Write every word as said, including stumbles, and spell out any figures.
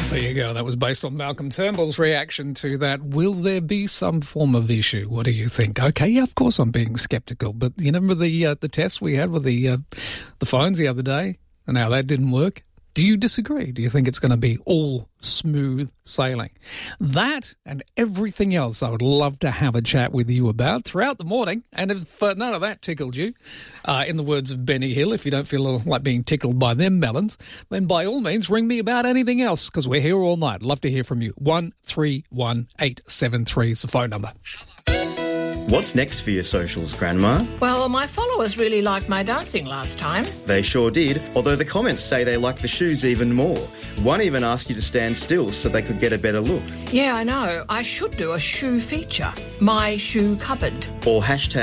There you go. That was based on Malcolm Turnbull's reaction to that. Will there be some form of issue? What do you think? Okay, yeah, of course I'm being sceptical, but you remember the uh, the test we had with the uh, the phones the other day and how that didn't work? Do you disagree? Do you think it's going to be all smooth sailing? That and everything else I would love to have a chat with you about throughout the morning. And if uh, none of that tickled you, uh, in the words of Benny Hill, if you don't feel like being tickled by them melons, then by all means ring me about anything else, because we're here all night. Love to hear from you. one three one eight seven three is the phone number. What's next for your socials, Grandma? Well, my followers really liked my dancing last time. They sure did, although the comments say they like the shoes even more. One even asked you to stand still so they could get a better look. Yeah, I know. I should do a shoe feature. My shoe cupboard. Or hashtag